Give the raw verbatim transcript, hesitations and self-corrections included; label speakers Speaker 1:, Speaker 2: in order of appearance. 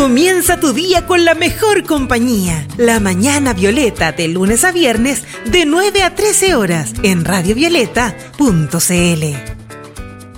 Speaker 1: Comienza tu día con la mejor compañía. La Mañana Violeta, de lunes a viernes, de nueve a trece horas, en radio violeta punto c l.